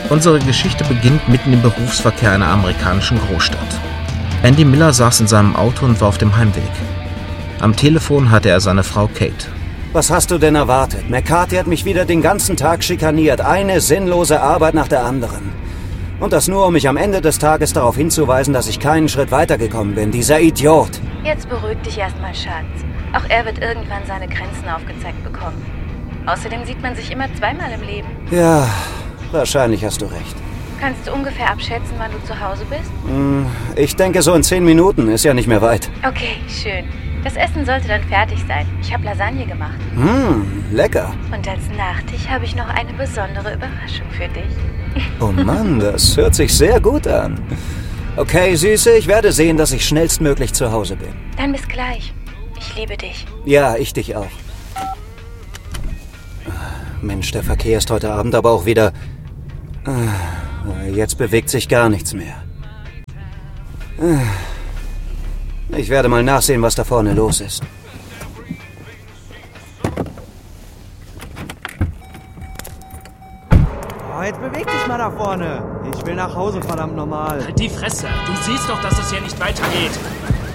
Unsere Geschichte beginnt mitten im Berufsverkehr einer amerikanischen Großstadt. Andy Miller saß in seinem Auto und war auf dem Heimweg. Am Telefon hatte er seine Frau Kate. Was hast du denn erwartet? McCarthy hat mich wieder den ganzen Tag schikaniert. Eine sinnlose Arbeit nach der anderen. Und das nur, um mich am Ende des Tages darauf hinzuweisen, dass ich keinen Schritt weitergekommen bin. Dieser Idiot. Jetzt beruhig dich erstmal, Schatz. Auch er wird irgendwann seine Grenzen aufgezeigt bekommen. Außerdem sieht man sich immer zweimal im Leben. Ja, wahrscheinlich hast du recht. Kannst du ungefähr abschätzen, wann du zu Hause bist? Ich denke so in 10 Minuten. Ist ja nicht mehr weit. Okay, schön. Das Essen sollte dann fertig sein. Ich habe Lasagne gemacht. Lecker. Und als Nachtisch habe ich noch eine besondere Überraschung für dich. Oh Mann, das hört sich sehr gut an. Okay, Süße, ich werde sehen, dass ich schnellstmöglich zu Hause bin. Dann bis gleich. Ich liebe dich. Ja, ich dich auch. Mensch, der Verkehr ist heute Abend aber auch wieder... Jetzt bewegt sich gar nichts mehr. Ich werde mal nachsehen, was da vorne los ist. Oh, jetzt beweg dich mal nach vorne. Ich will nach Hause, verdammt normal. Halt die Fresse. Du siehst doch, dass es hier nicht weitergeht.